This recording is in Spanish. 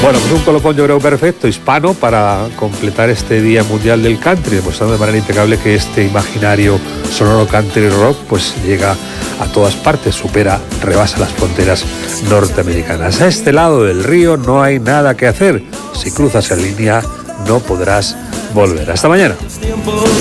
Bueno, pues un colofón yo creo perfecto, hispano, para completar este Día Mundial del Country, demostrando de manera impecable que este imaginario sonoro country rock pues llega a todas partes, rebasa las fronteras norteamericanas. A este lado del río no hay nada que hacer. Si cruzas en línea no podrás volver. Hasta mañana.